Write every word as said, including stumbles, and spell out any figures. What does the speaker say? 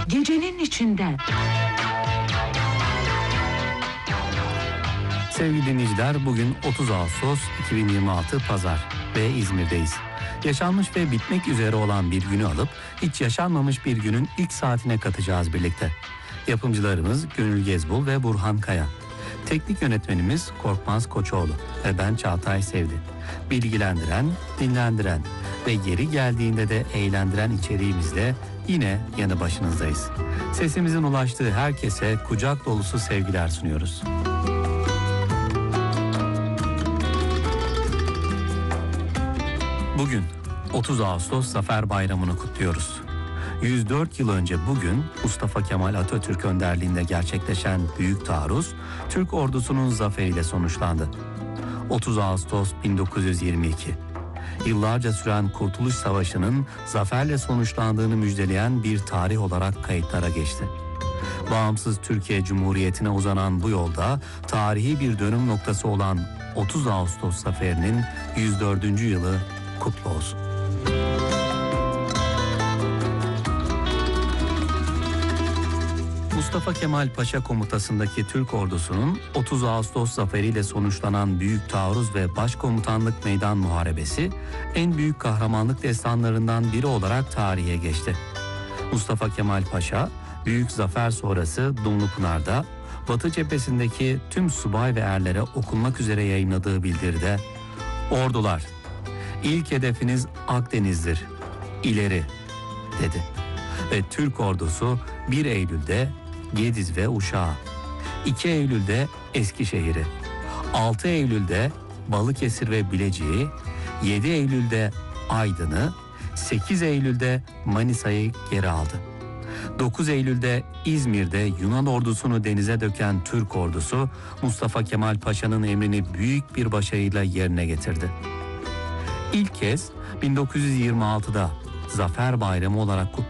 gecenin içinden. Sevgili dinleyiciler, bugün otuz Ağustos iki bin yirmi altı Pazar ve İzmir'deyiz. Yaşanmış ve bitmek üzere olan bir günü alıp hiç yaşanmamış bir günün ilk saatine katacağız birlikte. Yapımcılarımız Gönül Gezbul ve Burhan Kaya. Teknik yönetmenimiz Korkmaz Koçoğlu ve ben Çağatay Sevdi. Bilgilendiren, dinlendiren ve yeri geldiğinde de eğlendiren içeriğimizle yine yanı başınızdayız. Sesimizin ulaştığı herkese kucak dolusu sevgiler sunuyoruz. Bugün otuz Ağustos Zafer Bayramı'nı kutluyoruz. yüz dört yıl önce bugün Mustafa Kemal Atatürk önderliğinde gerçekleşen Büyük Taarruz, Türk ordusunun zaferiyle sonuçlandı. otuz Ağustos bin dokuz yüz yirmi iki. Yıllarca süren Kurtuluş Savaşı'nın zaferle sonuçlandığını müjdeleyen bir tarih olarak kayıtlara geçti. Bağımsız Türkiye Cumhuriyeti'ne uzanan bu yolda tarihi bir dönüm noktası olan otuz Ağustos Zaferi'nin yüz dördüncü yılı kutlu olsun. Mustafa Kemal Paşa komutasındaki Türk ordusunun otuz Ağustos zaferiyle sonuçlanan Büyük Taarruz ve Başkomutanlık Meydan Muharebesi en büyük kahramanlık destanlarından biri olarak tarihe geçti. Mustafa Kemal Paşa, büyük zafer sonrası Dumlupınar'da Batı cephesindeki tüm subay ve erlere okunmak üzere yayınladığı bildiride "Ordular, ilk hedefiniz Akdeniz'dir, ileri" dedi. Ve Türk ordusu bir Eylül'de Gediz ve Uşak'ı, iki Eylül'de Eskişehir'i, altı Eylül'de Balıkesir ve Bilecik'i, yedi Eylül'de Aydın'ı, sekiz Eylül'de Manisa'yı geri aldı. dokuz Eylül'de İzmir'de Yunan ordusunu denize döken Türk ordusu Mustafa Kemal Paşa'nın emrini büyük bir başarıyla yerine getirdi. İlk kez bin dokuz yüz yirmi altıda Zafer Bayramı olarak kutlandı.